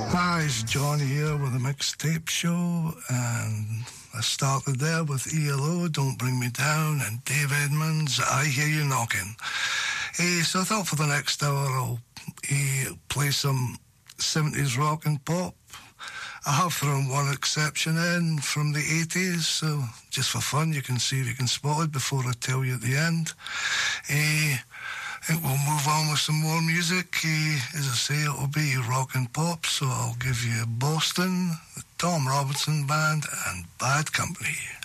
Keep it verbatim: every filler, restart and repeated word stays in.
Hi, it's John here with a mixtape show, and I started there with E L O, Don't Bring Me Down, and Dave Edmunds, I Hear You Knocking. Eh, so I thought for the next hour I'll eh, play some seventies rock and pop. I have thrown one exception in from the eighties, so just for fun you can see if you can spot it before I tell you at the end. Eh... I think we'll move on with some more music. Uh, as I say, it'll be rock and pop, so I'll give you Boston, the Tom Robinson Band, and Bad Company.